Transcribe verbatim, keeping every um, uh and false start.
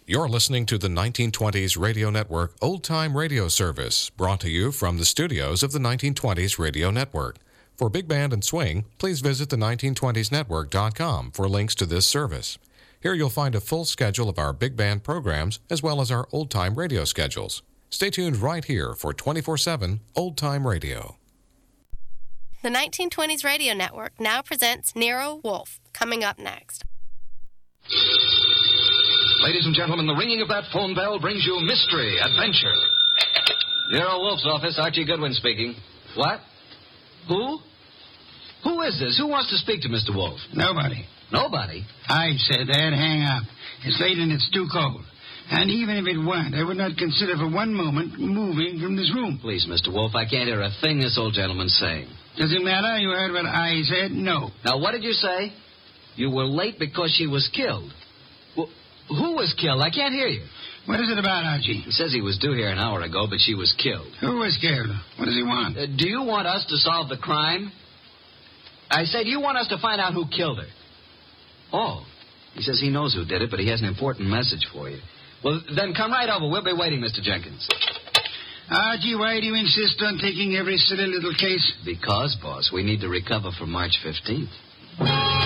You're listening to the nineteen twenties Radio Network Old Time Radio Service, brought to you from the studios of the nineteen twenties Radio Network. For big band and swing, please visit the nineteen twenties network dot com for links to this service. Here you'll find a full schedule of our big band programs as well as our old time radio schedules. Stay tuned right here for twenty-four seven Old Time Radio. The nineteen twenties Radio Network now presents Nero Wolfe, coming up next. Ladies and gentlemen, the ringing of that phone bell brings you mystery, adventure. Nero Wolfe's office, Archie Goodwin speaking. What? Who? Who is this? Who wants to speak to Mister Wolfe? Nobody. Nobody? I said that. Hang up. It's late and it's too cold. And even if it weren't, I would not consider for one moment moving from this room. Please, Mister Wolfe, I can't hear a thing this old gentleman's saying. Does it matter? You heard what I said? No. Now, what did you say? You were late because she was killed. Well, who was killed? I can't hear you. What is it about, Archie? He says he was due here an hour ago, but she was killed. Who was killed? What does he want? Uh, do you want us to solve the crime? I said, you want us to find out who killed her. Oh. He says he knows who did it, but he has an important message for you. Well, then come right over. We'll be waiting, Mister Jenkins. Archie, why do you insist on taking every silly little case? Because, boss, we need to recover for March fifteenth.